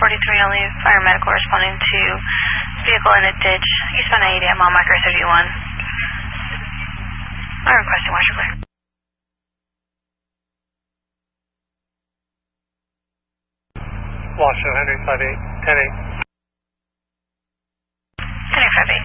43 only, fire medical responding to vehicle in a ditch, eastbound 80 at mile marker 31. I'm requesting washer clear. Washoe, Henry 58, 10-8. Henry 58.